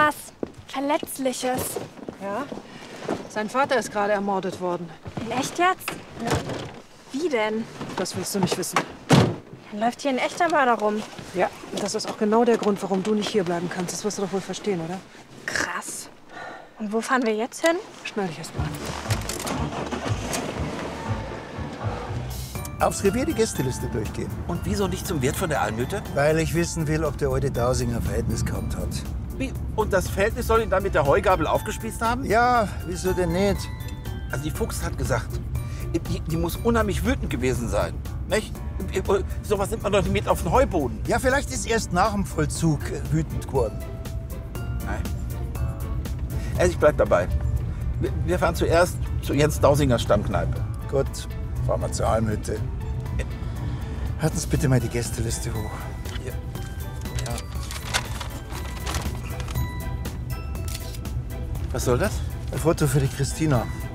was Verletzliches. Ja? Sein Vater ist gerade ermordet worden. In echt jetzt? Ja. Wie denn? Das willst du nicht wissen. Dann läuft hier ein echter Mörder rum. Ja, und das ist auch genau der Grund, warum du nicht hier bleiben kannst. Das wirst du doch wohl verstehen, oder? Krass. Und wo fahren wir jetzt hin? Schnall dich erst mal an. Aufs Revier die Gästeliste durchgehen. Und wieso nicht zum Wirt von der Almhütte? Weil ich wissen will, ob der alte Dausinger ein Verhältnis gehabt hat. Wie? Und das Verhältnis soll ihn dann mit der Heugabel aufgespießt haben? Ja, wieso denn nicht? Also die Fuchs hat gesagt, die muss unheimlich wütend gewesen sein. Nicht? Sowas nimmt man doch nicht mit auf den Heuboden. Ja, vielleicht ist erst nach dem Vollzug wütend geworden. Nein. Also ich bleib dabei. Wir fahren zuerst zu Jens Dausingers Stammkneipe. Gut, fahren wir zur Almhütte. Halten Sie bitte mal die Gästeliste hoch. Ja. Ja. Was soll das? Ein Foto für die Christina.